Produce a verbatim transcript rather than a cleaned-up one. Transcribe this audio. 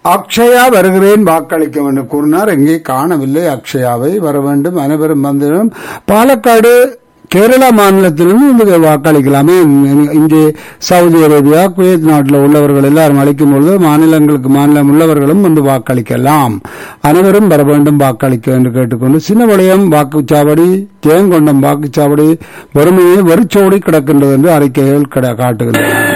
அக்ஷயா வருகிறேன் வாக்களிக்க என்று கூறினார். எங்கே காணவில்லை அக்ஷயாவை. வர வேண்டும், அனைவரும் வந்துடும். பாலக்காடு கேரளா மாநிலத்திலும் இந்த வாக்களிக்கலாமே. இங்கே சவுதி அரேபியா, குவைத் நாட்டில் உள்ளவர்கள் எல்லாரும் அளிக்கும் பொழுது மாநிலங்களுக்கு மாநிலம் உள்ளவர்களும் வந்து வாக்களிக்கலாம். அனைவரும் வர வேண்டும் வாக்களிக்க என்று கேட்டுக்கொண்டு சின்னவளையம் வாக்குச்சாவடி, ஜெயங்கொண்டம் வாக்குச்சாவடி வறுமையை வெறிச்சோடி கிடக்கின்றது என்று அறிக்கைகள் காட்டுகின்றன.